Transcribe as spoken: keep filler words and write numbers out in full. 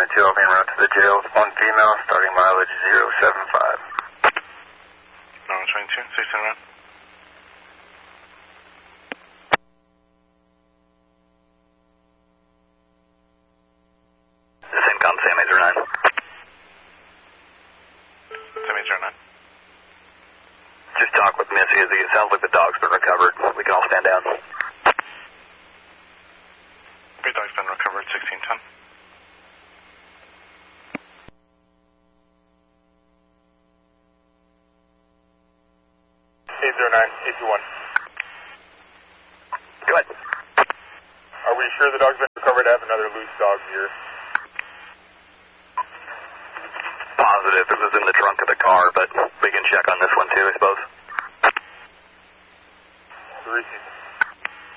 two off en route to the jail with one female, starting mileage zero seven five. Normal twenty-two, sixteen around. This is Incom, Sam eight zero nine. Sam eight zero nine. Just talk with Missy as it sounds like the dog's been recovered. We can all stand down. Big dog's been recovered, sixteen ten. eight zero nine, eight two one. Go ahead. Are we sure the dog's been recovered? I have another loose dog here. Positive. It was in the trunk of the car, but we can check on this one too, I suppose. Receive.